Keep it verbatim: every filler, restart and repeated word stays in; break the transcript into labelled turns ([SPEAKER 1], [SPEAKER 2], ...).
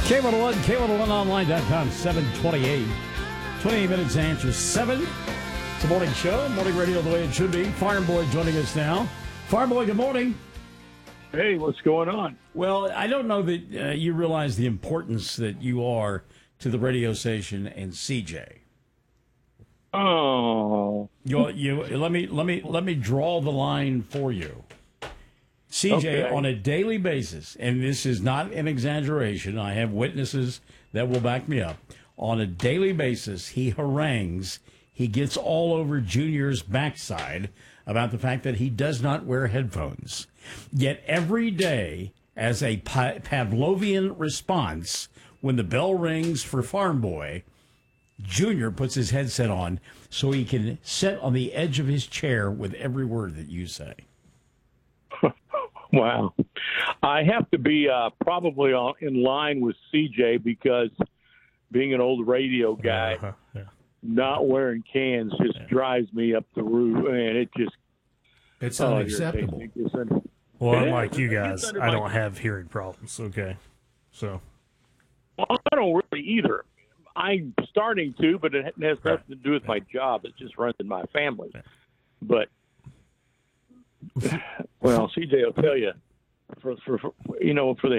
[SPEAKER 1] K one oh one, K one oh one online dot com, seven twenty-eight. twenty-eight minutes to answer seven. It's a morning show, morning radio the way it should be. Farm Boy joining us now. Farm Boy, good morning.
[SPEAKER 2] Hey, what's going on?
[SPEAKER 1] Well, I don't know that uh, you realize the importance that you are to the radio station and C J.
[SPEAKER 2] Oh,
[SPEAKER 1] You, you let me let me let me draw the line for you. C J,
[SPEAKER 2] Okay.
[SPEAKER 1] on a daily basis, and this is not an exaggeration, I have witnesses that will back me up. On a daily basis, he harangues, he gets all over Junior's backside about the fact that he does not wear headphones. Yet every day, as a pa- Pavlovian response, when the bell rings for Farm Boy, Junior puts his headset on so he can sit on the edge of his chair with every word that you say.
[SPEAKER 2] wow. I have to be uh, probably on, in line with C J because being an old radio guy,
[SPEAKER 3] Uh-huh, yeah.
[SPEAKER 2] not wearing cans just
[SPEAKER 3] Yeah.
[SPEAKER 2] drives me up the roof, and it just
[SPEAKER 3] It's
[SPEAKER 2] oh, it
[SPEAKER 3] unacceptable.
[SPEAKER 2] irritates me. It's un-
[SPEAKER 3] Well,
[SPEAKER 2] It
[SPEAKER 3] unlike
[SPEAKER 2] is.
[SPEAKER 3] you
[SPEAKER 2] It's
[SPEAKER 3] guys,
[SPEAKER 2] under
[SPEAKER 3] I
[SPEAKER 2] my-
[SPEAKER 3] don't have hearing problems, okay? So,
[SPEAKER 2] Well, I don't really either. I'm starting to, but it has nothing
[SPEAKER 3] Right.
[SPEAKER 2] to do with my job. It just runs in my family. But well, C J will tell you, for, for, for you know, for the